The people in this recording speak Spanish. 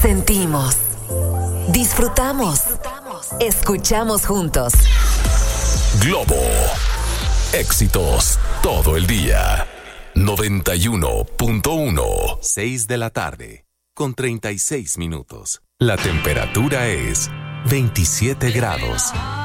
Sentimos, disfrutamos, escuchamos juntos. Globo. Éxitos todo el día. 91.1. 6 de la tarde, con 36 minutos. La temperatura es 27 grados.